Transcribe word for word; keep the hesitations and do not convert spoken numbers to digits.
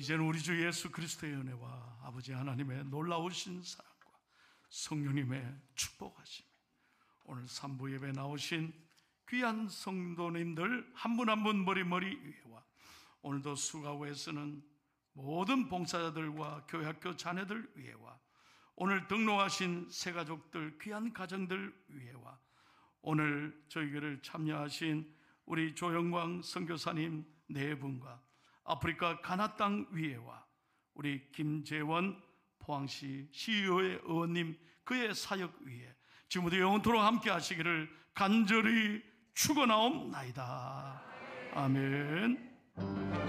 이제는 우리 주 예수 그리스도의 은혜와 아버지 하나님의 놀라우신 사랑과 성령님의 축복하심이 오늘 삼부 예배 나오신 귀한 성도님들 한 분 한 분 머리머리 위에와 오늘도 수고하고 애쓰는 모든 봉사자들과 교회학교 자녀들 위에와 오늘 등록하신 새가족들 귀한 가정들 위에와 오늘 저희 교회를 참여하신 우리 조영광 선교사님 네 분과 아프리카 가나 땅 위에와 우리 김재원 포항시 시의회 의원님 그의 사역 위에 지금부터 영원토록 함께 하시기를 간절히 축원하옵나이다. 아멘.